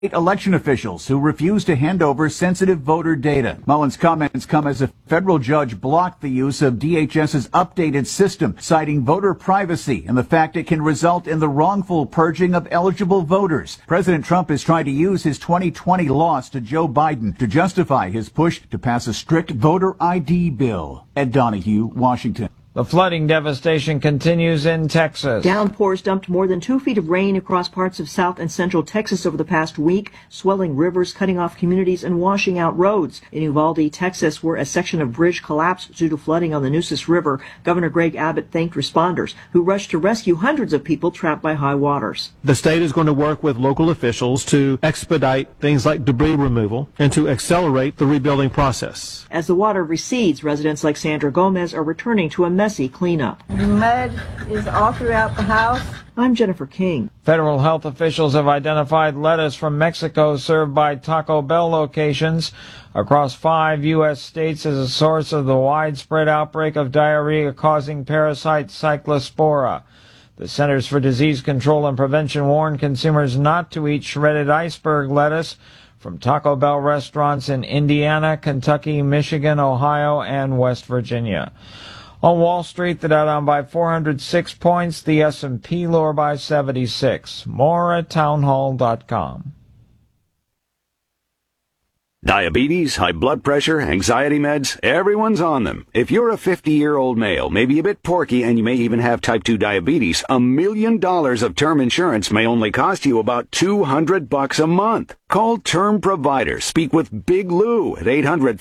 election officials who refuse to hand over sensitive voter data. Mullins' comments come as a federal judge blocked the use of DHS's updated system, citing voter privacy and the fact it can result in the wrongful purging of eligible voters. President Trump is trying to use his 2020 loss to Joe Biden to justify his push to pass a strict voter ID bill. Ed Donahue, Washington. The flooding devastation continues in Texas. Downpours dumped more than 2 feet of rain across parts of south and central Texas over the past week, swelling rivers, cutting off communities, and washing out roads. In Uvalde, Texas, where a section of bridge collapsed due to flooding on the Nueces River, Governor Greg Abbott thanked responders who rushed to rescue hundreds of people trapped by high waters. The state is going to work with local officials to expedite things like debris removal and to accelerate the rebuilding process. As the water recedes, residents like Sandra Gomez are returning to a messy cleanup. The mud is all throughout the house. I'm Jennifer King. Federal health officials have identified lettuce from Mexico served by Taco Bell locations across 5 U.S. states as a source of the widespread outbreak of diarrhea-causing parasite Cyclospora. The Centers for Disease Control and Prevention warned consumers not to eat shredded iceberg lettuce from Taco Bell restaurants in Indiana, Kentucky, Michigan, Ohio, and West Virginia. On Wall Street, the Dow down by 406 points, the S&P lower by 76. More at townhall.com. Diabetes, high blood pressure, anxiety meds, everyone's on them. If you're a 50-year-old male, maybe a bit porky, and you may even have type 2 diabetes, $1 million of term insurance may only cost you about $200 a month. Call Term Provider. Speak with Big Lou at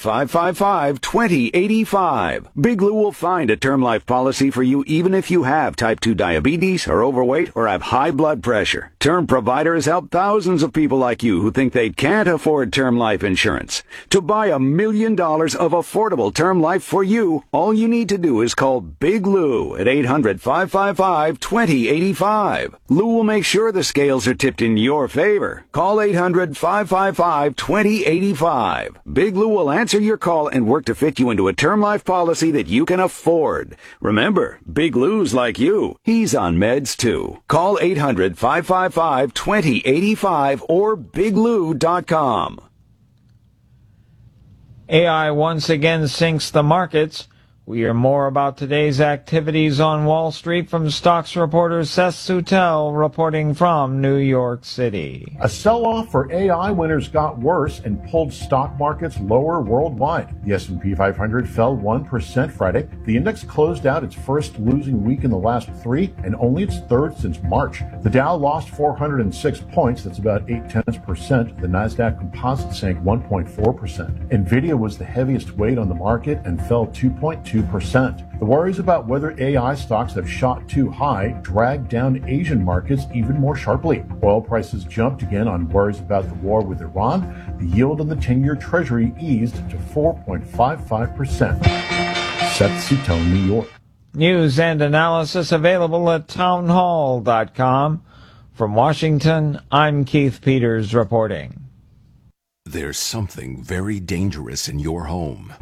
800-555-2085. Big Lou will find a term life policy for you even if you have type 2 diabetes, are overweight, or have high blood pressure. Term Provider has helped thousands of people like you who think they can't afford term life insurance. To buy $1 million of affordable term life for you, all you need to do is call Big Lou at 800-555-2085. Lou will make sure the scales are tipped in your favor. Call 800-555-2085. Big Lou will answer your call and work to fit you into a term life policy that you can afford. Remember, Big Lou's like you. He's on meds too. Call 800-555-2085 or biglou.com. AI once again sinks the markets. We hear more about today's activities on Wall Street from stocks reporter Seth Soutel reporting from New York City. A sell-off for AI winners got worse and pulled stock markets lower worldwide. The S&P 500 fell 1% Friday. The index closed out its first losing week in the last 3 and only its third since March. The Dow lost 406 points, that's about 0.8%. The Nasdaq Composite sank 1.4%. Nvidia was the heaviest weight on the market and fell 2.2%. The worries about whether AI stocks have shot too high dragged down Asian markets even more sharply. Oil prices jumped again on worries about the war with Iran. The yield on the 10-year Treasury eased to 4.55%. Seth Soutel, New York. News and analysis available at townhall.com. From Washington, I'm Keith Peters reporting. There's something very dangerous in your home.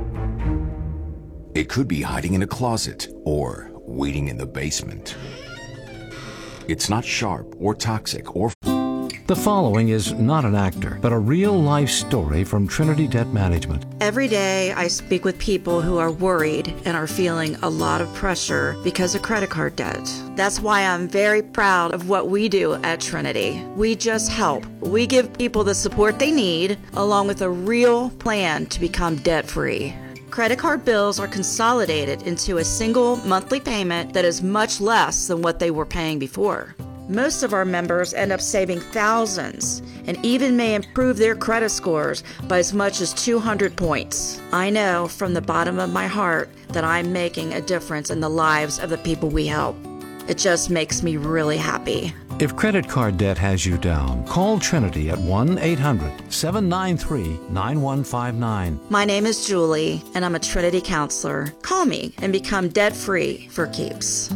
It could be hiding in a closet or waiting in the basement. It's not sharp or toxic or... The following is not an actor, but a real-life story from Trinity Debt Management. Every day I speak with people who are worried and are feeling a lot of pressure because of credit card debt. That's why I'm very proud of what we do at Trinity. We just help. We give people the support they need, along with a real plan to become debt-free. Credit card bills are consolidated into a single monthly payment that is much less than what they were paying before. Most of our members end up saving thousands and even may improve their credit scores by as much as 200 points. I know from the bottom of my heart that I'm making a difference in the lives of the people we help. It just makes me really happy. If credit card debt has you down, call Trinity at 1-800-793-9159. My name is Julie, and I'm a Trinity counselor. Call me and become debt-free for keeps.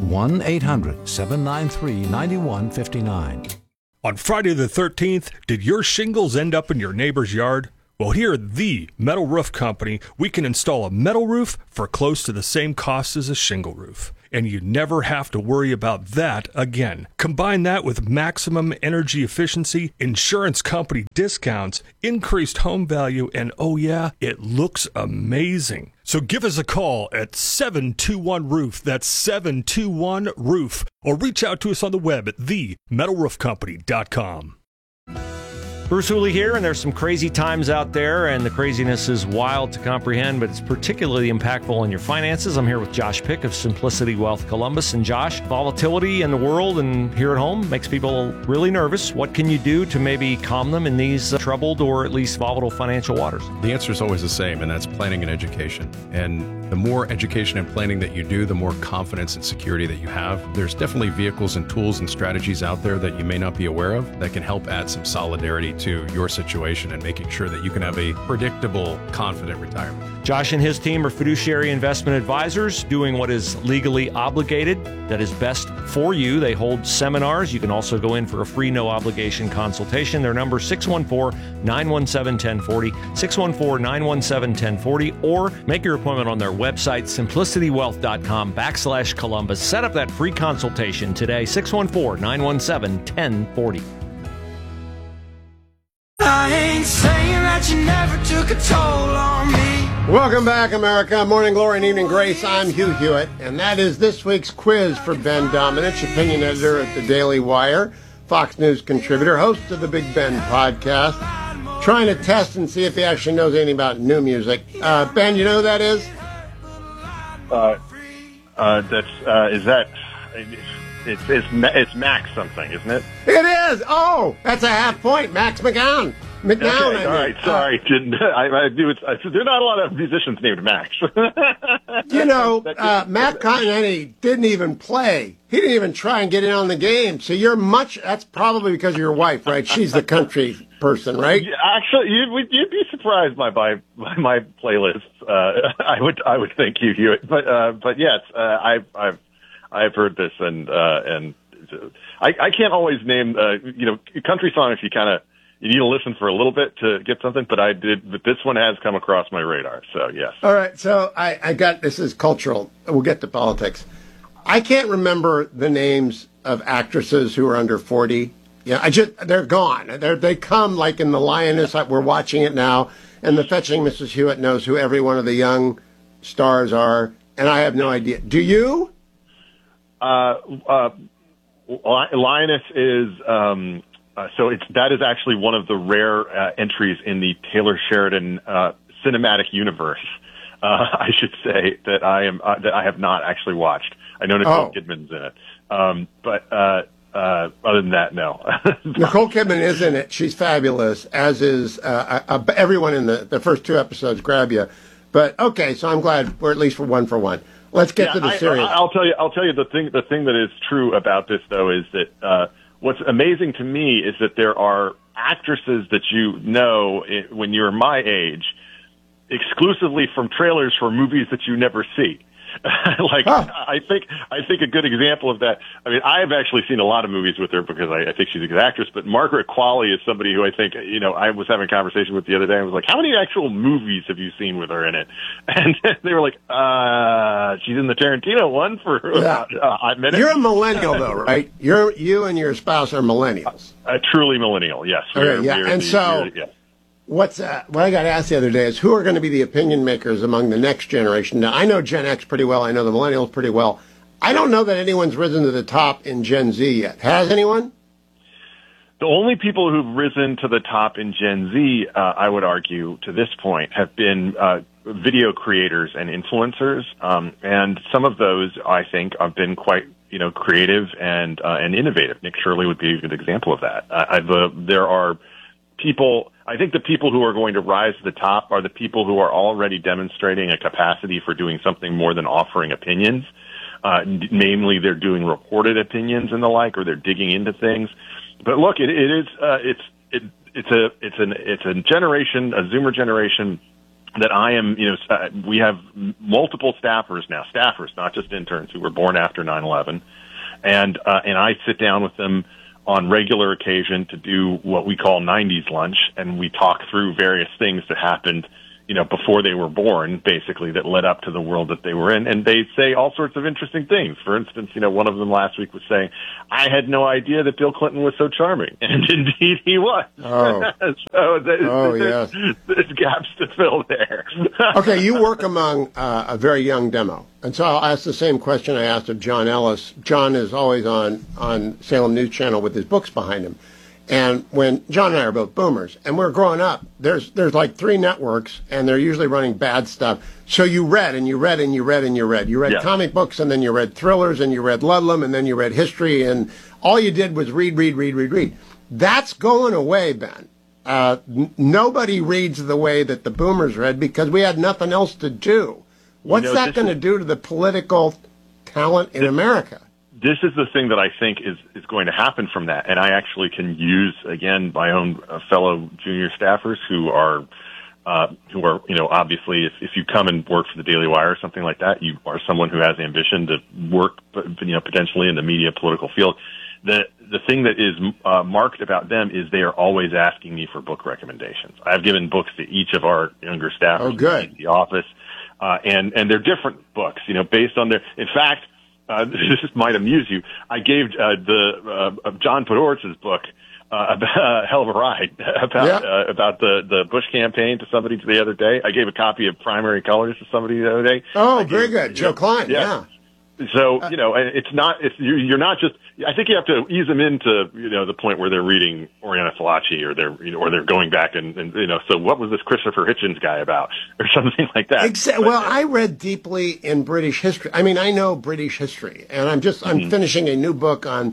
1-800-793-9159. On Friday the 13th, did your shingles end up in your neighbor's yard? Well, here at the Metal Roof Company, we can install a metal roof for close to the same cost as a shingle roof. And you never have to worry about that again. Combine that with maximum energy efficiency, insurance company discounts, increased home value, and oh yeah, it looks amazing. So give us a call at 721-ROOF. That's 721-ROOF. Or reach out to us on the web at themetalroofcompany.com. Bruce Hooley here, and there's some crazy times out there, and the craziness is wild to comprehend, but it's particularly impactful on your finances. I'm here with Josh Pick of Simplicity Wealth Columbus. And Josh, volatility in the world and here at home makes people really nervous. What can you do to maybe calm them in these troubled or at least volatile financial waters? The answer is always the same, and that's planning and education. And the more education and planning that you do, the more confidence and security that you have. There's definitely vehicles and tools and strategies out there that you may not be aware of that can help add some solidarity to your situation and making sure that you can have a predictable, confident retirement. Josh and his team are fiduciary investment advisors doing what is legally obligated, that is best for you. They hold seminars. You can also go in for a free, no-obligation consultation. Their number, 614-917-1040, 614-917-1040, or make your appointment on their website, simplicitywealth.com/Columbus. Set up that free consultation today, 614-917-1040. I ain't saying that you never took a toll on me. Welcome back, America. Morning glory and evening grace. I'm Hugh Hewitt, and that is this week's quiz for Ben Domenech, opinion editor at the Daily Wire, Fox News contributor, host of the Big Ben podcast, trying to test and see if he actually knows anything about new music. Ben, you know who that is? It's Max something, isn't it? It is. Oh, that's a half point. Max McGowan. Okay, all right, sorry. I do. There are not a lot of musicians named Max. Matt Continetti didn't even play. He didn't even try and get in on the game. So that's probably because of your wife, right? She's the country person, right? Yeah, actually, you'd be surprised by my playlists. I would think you hear it, but yes, I've heard this, and I can't always name country songs. You need to listen for a little bit to get something, but this one has come across my radar. So yes. All right. So I got, this is cultural. We'll get to politics. I can't remember the names of actresses who are under 40. Yeah, they're gone. They come like in The Lioness. We're watching it now, and the fetching Mrs. Hewitt knows who every one of the young stars are, and I have no idea. Do you? Lioness is that is actually one of the rare entries in the Taylor Sheridan cinematic universe. I should say that that I have not actually watched. I know Nicole Kidman's in it, but other than that, no. Nicole Kidman is in it. She's fabulous, as is everyone in the first two episodes. Grab you, but okay. So I'm glad we're at least for one. Let's get to the series. I'll tell you the thing that is true about this though is that what's amazing to me is that there are actresses that you know when you're my age exclusively from trailers for movies that you never see. I think a good example of that. I mean, I have actually seen a lot of movies with her because I think she's a good actress. But Margaret Qualley is somebody who I think, I was having a conversation with the other day. I was like, how many actual movies have you seen with her in it? And they were like, she's in the Tarantino one for about 5 minutes. You're a millennial, though, right? You and your spouse are millennials. Truly millennial, yes. What I got asked the other day is who are going to be the opinion makers among the next generation. Now, I know Gen X pretty well. I know the millennials pretty well. I don't know that anyone's risen to the top in Gen Z yet. Has anyone? The only people who've risen to the top in Gen Z, I would argue, to this point, have been video creators and influencers. And some of those, I think, have been quite creative and innovative. Nick Shirley would be a good example of that. There are people... I think the people who are going to rise to the top are the people who are already demonstrating a capacity for doing something more than offering opinions. Namely, they're doing reported opinions and the like, or they're digging into things. But look, it's a generation, a Zoomer generation that I am. We have multiple staffers, not just interns, who were born after 9/11, and I sit down with them on regular occasion to do what we call 90s lunch, and we talk through various things that happened, before they were born, basically, that led up to the world that they were in. And they say all sorts of interesting things. For instance, one of them last week was saying, I had no idea that Bill Clinton was so charming. And indeed he was. Oh. So yes. There's gaps to fill there. Okay, you work among a very young demo. And so I'll ask the same question I asked of John Ellis. John is always on Salem News Channel with his books behind him. And when John and I are both boomers, and we're growing up, there's like 3 networks, and they're usually running bad stuff. So you read, and you read, and you read, and you read. You read comic books, and then you read thrillers, and you read Ludlum, and then you read history, and all you did was read. That's going away, Ben. Nobody reads the way that the boomers read because we had nothing else to do. What's that going to do to the political talent in America? This is the thing that I think is going to happen from that. And I actually can use, again, my own fellow junior staffers who are, obviously if you come and work for the Daily Wire or something like that, you are someone who has ambition to work, potentially in the media political field. The thing that is marked about them is they are always asking me for book recommendations. I've given books to each of our younger staffers in the office, and they're different books, based on in fact, this might amuse you. I gave John Podoretz's book about Hell of a Ride about the Bush campaign to somebody the other day. I gave a copy of Primary Colors to somebody the other day. Oh, very good, Joe Klein. Yeah. So it's not. You're not just. I think you have to ease them into the point where they're reading Oriana Fallaci or they're going back and So what was this Christopher Hitchens guy about or something like that? Exactly. Well, I read deeply in British history. I mean, I know British history, and I'm finishing a new book on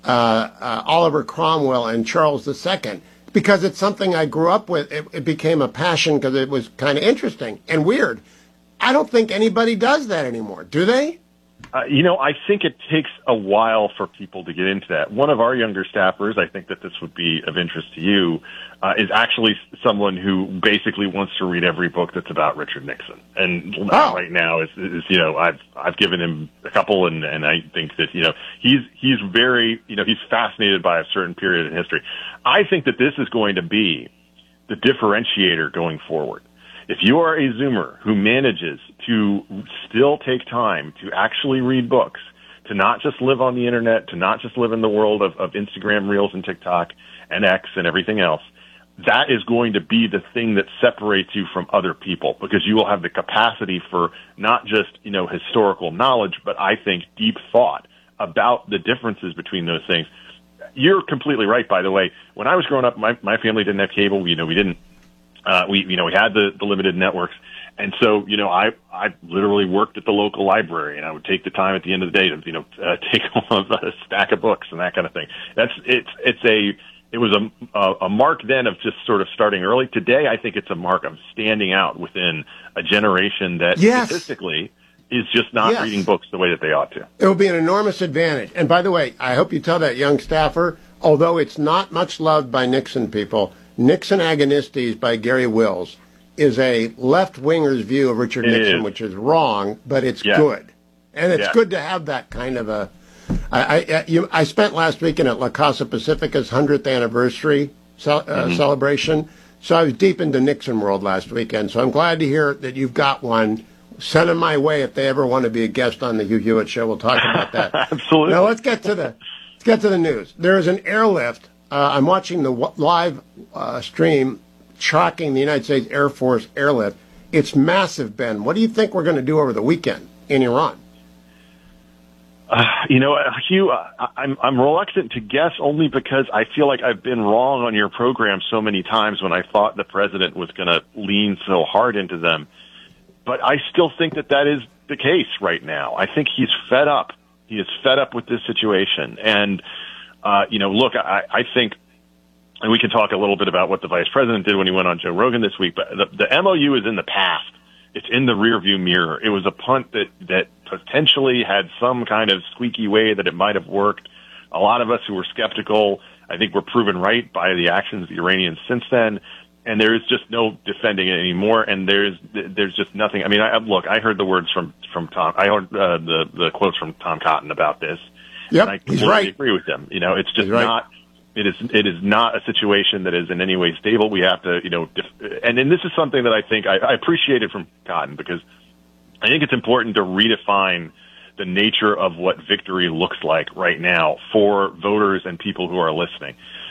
Oliver Cromwell and Charles II because it's something I grew up with. It became a passion because it was kind of interesting and weird. I don't think anybody does that anymore, do they? I think it takes a while for people to get into that. One of our younger staffers, I think that this would be of interest to you, is actually someone who basically wants to read every book that's about Richard Nixon. And right now is I've given him a couple, and I think that he's very he's fascinated by a certain period in history. I think that this is going to be the differentiator going forward. If you are a Zoomer who manages to still take time to actually read books, to not just live on the internet, to not just live in the world of Instagram Reels and TikTok and X and everything else, that is going to be the thing that separates you from other people because you will have the capacity for not just, historical knowledge, but I think deep thought about the differences between those things. You're completely right, by the way. When I was growing up, my family didn't have cable. We didn't. We had the limited networks. And so, I literally worked at the local library and I would take the time at the end of the day to, take home a stack of books and that kind of thing. It was a mark then of just sort of starting early. Today, I think it's a mark of standing out within a generation that statistically is just not reading books the way that they ought to. It will be an enormous advantage. And by the way, I hope you tell that young staffer, although it's not much loved by Nixon people, Nixon Agonistes by Gary Wills is a left-winger's view of Richard Nixon, which is wrong, but it's good. And it's good to have that kind of a... I spent last weekend at La Casa Pacifica's 100th anniversary celebration, so I was deep into Nixon world last weekend, so I'm glad to hear that you've got one. Send them my way if they ever want to be a guest on the Hugh Hewitt Show. We'll talk about that. Absolutely. Now let's get to the news. There is an airlift. I'm watching the live stream tracking the United States Air Force airlift. It's massive, Ben. What do you think we're going to do over the weekend in Iran? Hugh, I'm reluctant to guess only because I feel like I've been wrong on your program so many times when I thought the president was going to lean so hard into them. But I still think that is the case right now. I think he's fed up. He is fed up with this situation. And, look, I think, and we can talk a little bit about what the vice president did when he went on Joe Rogan this week, but the MOU is in the past. It's in the rearview mirror. It was a punt that potentially had some kind of squeaky way that it might have worked. A lot of us who were skeptical, I think, were proven right by the actions of the Iranians since then. And there is just no defending it anymore. And there's just nothing. I mean, I heard the words from Tom. I heard the quotes from Tom Cotton about this. Yep, and I he's right. agree with them. It's just not It is not a situation that is in any way stable. We have to, and this is something that I think I appreciated from Cotton, because I think it's important to redefine the nature of what victory looks like right now for voters and people who are listening.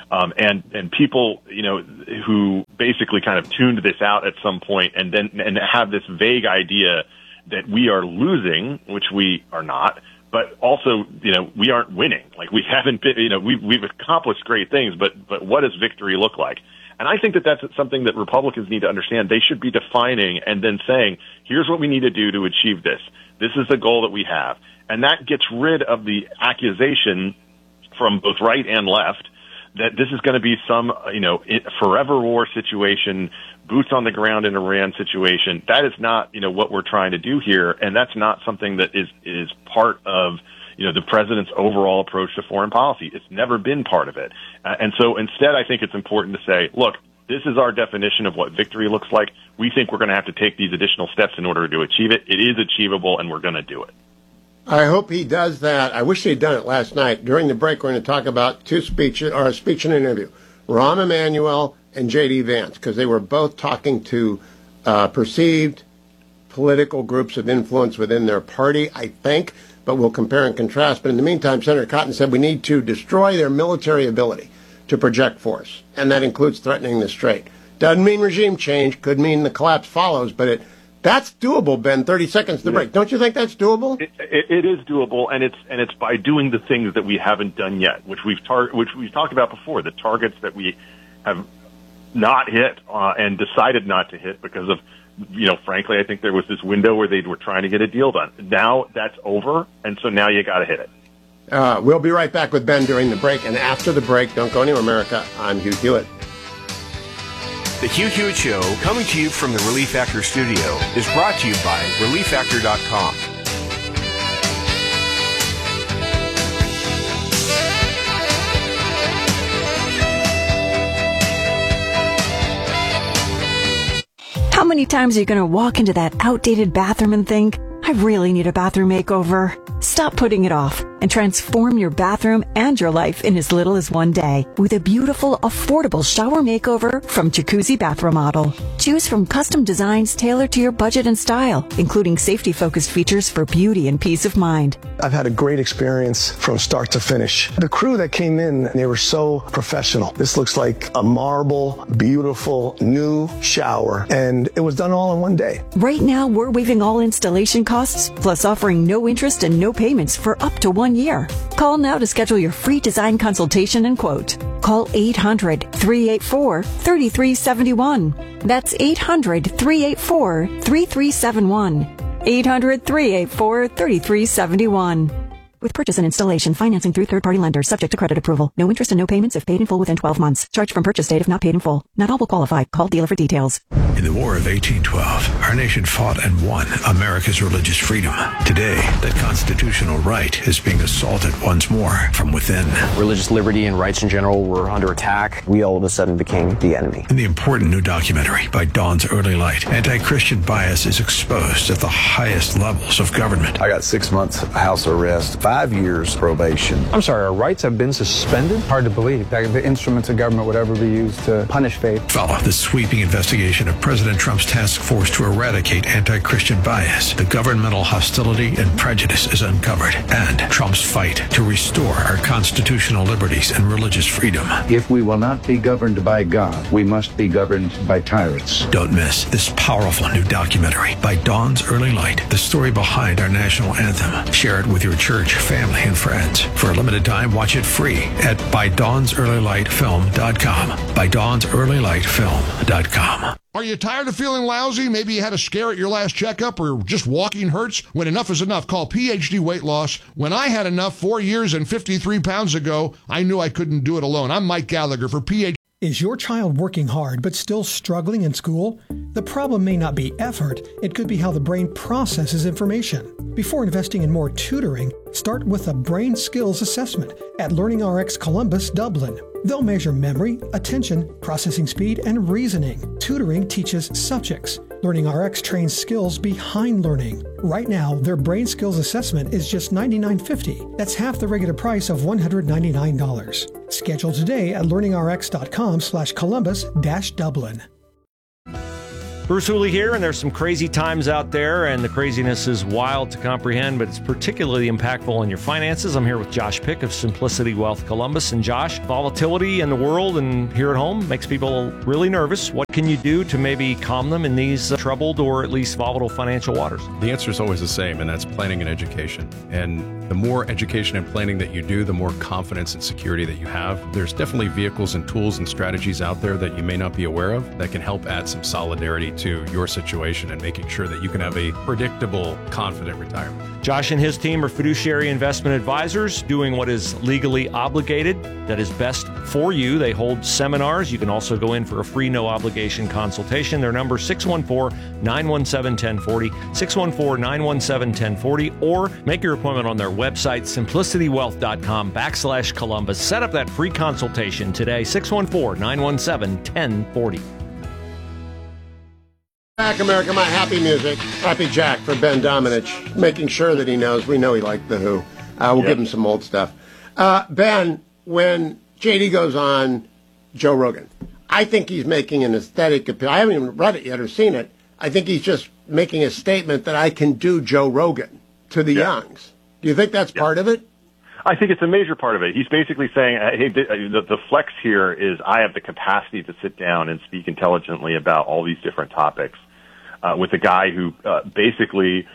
And people, who basically kind of tuned this out at some point and have this vague idea that we are losing, which we are not, but also, we aren't winning. Like, we haven't been, we've accomplished great things, but what does victory look like? And I think that that's something that Republicans need to understand. They should be defining and then saying, here's what we need to do to achieve this. This is the goal that we have. And that gets rid of the accusation from both right and left that this is going to be some, forever war situation, boots on the ground in Iran situation. That is not, what we're trying to do here. And that's not something that is part of, the president's overall approach to foreign policy. It's never been part of it. And so instead, I think it's important to say, look, this is our definition of what victory looks like. We think we're going to have to take these additional steps in order to achieve it. It is achievable, and we're going to do it. I hope he does that. I wish he'd done it last night. During the break, we're going to talk about a speech and interview. Rahm Emanuel and J.D. Vance, because they were both talking to perceived political groups of influence within their party, I think, but we'll compare and contrast. But in the meantime, Senator Cotton said we need to destroy their military ability to project force, and that includes threatening the Strait. Doesn't mean regime change, could mean the collapse follows, but that's doable, Ben. 30 seconds to break. Don't you think that's doable? It is doable, and it's by doing the things that we haven't done yet, which we've talked about before, the targets that we have not hit and decided not to hit because of, frankly, I think there was this window where they were trying to get a deal done. Now that's over, and so now you got to hit it. We'll be right back with Ben during the break, and after the break, don't go anywhere, America. I'm Hugh Hewitt. The Hugh Hewitt Show, coming to you from the Relief Factor studio, is brought to you by ReliefFactor.com. How many times are you going to walk into that outdated bathroom and think, I really need a bathroom makeover? Stop putting it off and transform your bathroom and your life in as little as one day with a beautiful, affordable shower makeover from Jacuzzi Bath Remodel. Choose from custom designs tailored to your budget and style, including safety-focused features for beauty and peace of mind. I've had a great experience from start to finish. The crew that came in, they were so professional. This looks like a marble, beautiful, new shower, and it was done all in one day. Right now, we're waiving all installation costs, plus offering no interest and no payments for up to 1 year. Call now to schedule your free design consultation and quote. Call 800-384-3371. That's 800-384-3371. 800-384-3371. With purchase and installation, financing through third-party lenders, subject to credit approval. No interest and no payments if paid in full within 12 months. Charged from purchase date if not paid in full. Not all will qualify. Call dealer for details. In the War of 1812, our nation fought and won America's religious freedom. Today, that constitutional right is being assaulted once more from within. Religious liberty and rights in general were under attack. We all of a sudden became the enemy. In the important new documentary by Dawn's Early Light, anti-Christian bias is exposed at the highest levels of government. I got 6 months house arrest, 5 years probation. I'm sorry, our rights have been suspended? Hard to believe that the instruments of government would ever be used to punish faith. Follow the sweeping investigation of President Trump's task force to eradicate anti-Christian bias. The governmental hostility and prejudice is uncovered, and Trump's fight to restore our constitutional liberties and religious freedom. If we will not be governed by God, we must be governed by tyrants. Don't miss this powerful new documentary by Dawn's Early Light, the story behind our national anthem. Share it with your church, family, and friends. For a limited time, watch it free at ByDawnsEarlyLightFilm.com. ByDawnsEarlyLightFilm.com. Are you tired of feeling lousy? Maybe you had a scare at your last checkup, or just walking hurts? When enough is enough, call PhD Weight Loss. When I had enough 4 years and 53 pounds ago, I knew I couldn't do it alone. I'm Mike Gallagher for PhD. Is your child working hard but still struggling in school? The problem may not be effort, it could be how the brain processes information. Before investing in more tutoring, start with a brain skills assessment at LearningRx Columbus, Dublin. They'll measure memory, attention, processing speed, and reasoning. Tutoring teaches subjects. Learning RX trains skills behind learning. Right now, their brain skills assessment is just $99.50. That's half the regular price of $199. Schedule today at learningrx.com/Columbus-Dublin. Bruce Hooley here, and there's some crazy times out there, and the craziness is wild to comprehend, but it's particularly impactful on your finances. I'm here with Josh Pick of Simplicity Wealth Columbus. And Josh, volatility in the world and here at home makes people really nervous. What can you do to maybe calm them in these troubled or at least volatile financial waters? The answer is always the same, and that's planning and education. And the more education and planning that you do, the more confidence and security that you have. There's definitely vehicles and tools and strategies out there that you may not be aware of that can help add some solidarity to your situation and making sure that you can have a predictable, confident retirement. Josh and his team are fiduciary investment advisors doing what is legally obligated, that is best for you. They hold seminars. You can also go in for a free, no obligation consultation. Their number 614-917-1040, 614-917-1040, or make your appointment on their website, simplicitywealth.com/Columbus. Set up that free consultation today, 614-917-1040. Back America, my happy music. Happy Jack for Ben Domenech, making sure that he knows. We know he liked The Who. We'll give him some old stuff. Ben, when JD goes on Joe Rogan, I think he's making an aesthetic appeal. I haven't even read it yet or seen it. I think he's just making a statement that I can do Joe Rogan to the youngs. Do you think that's part of it? I think it's a major part of it. He's basically saying, hey, the flex here is I have the capacity to sit down and speak intelligently about all these different topics with a guy who basically,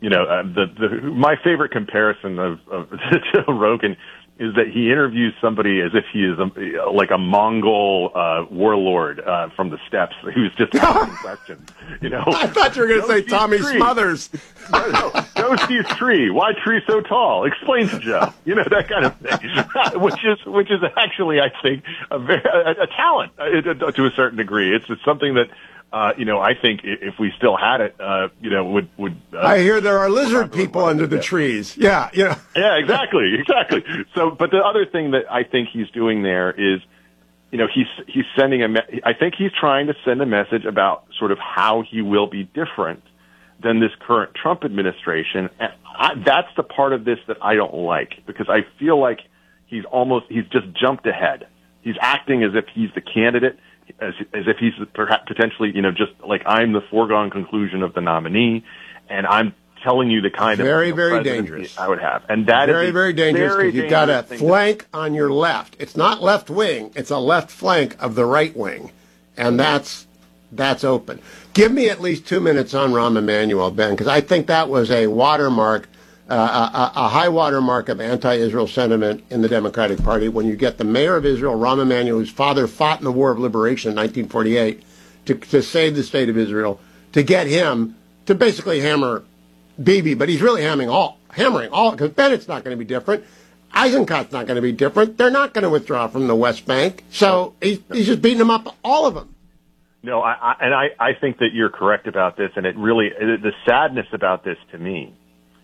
my favorite comparison of Joe Rogan is that he interviews somebody as if he is like a Mongol warlord from the steppes who's just asking questions. I thought you were going to say Tommy Smothers. No, Joe sees tree. Why tree so tall? Explain to Joe. That kind of thing, which is actually, I think, a talent to a certain degree. It's something that. I think if we still had it, would. I hear there are lizard people under the trees. Yeah, Yeah, exactly. So, but the other thing that I think he's doing there is, he's sending I think he's trying to send a message about sort of how he will be different than this current Trump administration. And that's the part of this that I don't like, because I feel like he's just jumped ahead. He's acting as if he's the candidate. As if he's perhaps potentially, just like I'm the foregone conclusion of the nominee, and I'm telling you the kind of very dangerous I would have, and that very, is very dangerous because you've got a flank on your left. It's not left wing; it's a left flank of the right wing, and that's open. Give me at least 2 minutes on Rahm Emanuel, Ben, because I think that was a watermark. A high watermark of anti-Israel sentiment in the Democratic Party when you get the mayor of Israel, Rahm Emanuel, whose father fought in the War of Liberation in 1948 to save the state of Israel, to get him to basically hammer Bibi, but he's really hammering all, because Bennett's not going to be different. Eisenkott's not going to be different. They're not going to withdraw from the West Bank. So he's just beating them up, all of them. No, I think that you're correct about this, and the sadness about this to me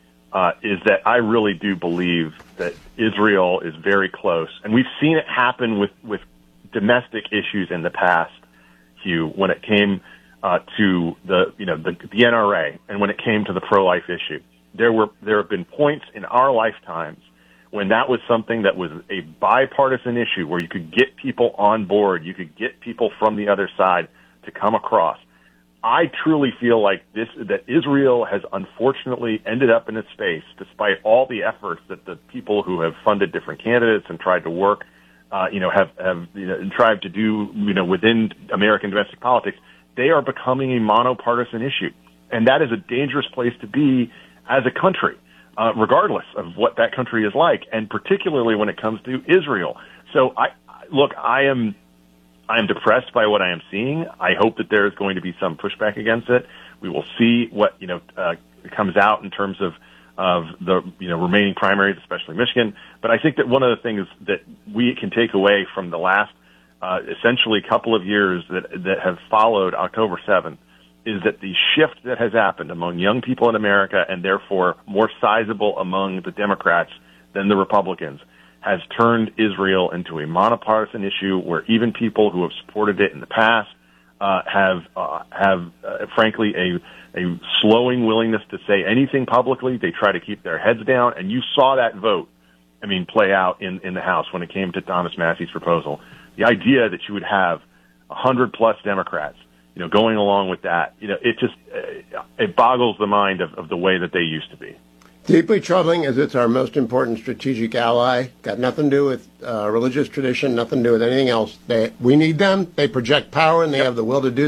is that I really do believe that Israel is very close, and we've seen it happen with domestic issues in the past, Hugh, when it came to the NRA, and when it came to the pro-life issue. There have been points in our lifetimes when that was something that was a bipartisan issue, where you could get people on board, you could get people from the other side to come across. I truly feel like that Israel has unfortunately ended up in a space, despite all the efforts that the people who have funded different candidates and tried to work, have tried to do, within American domestic politics. They are becoming a monopartisan issue, and that is a dangerous place to be as a country, regardless of what that country is like, and particularly when it comes to Israel. So I am depressed by what I am seeing. I hope that there is going to be some pushback against it. We will see what comes out in terms of the remaining primaries, especially Michigan. But I think that one of the things that we can take away from the last essentially couple of years that have followed October 7th is that the shift that has happened among young people in America, and therefore more sizable among the Democrats than the Republicans, has turned Israel into a monopartisan issue where even people who have supported it in the past have frankly a slowing willingness to say anything publicly. They try to keep their heads down, and you saw that vote, play out in the House when it came to Thomas Massie's proposal. The idea that you would have 100+ Democrats, going along with that, it boggles the mind of the way that they used to be. Deeply troubling as it's our most important strategic ally. Got nothing to do with religious tradition, nothing to do with anything else. We need them. They project power, and they have the will to do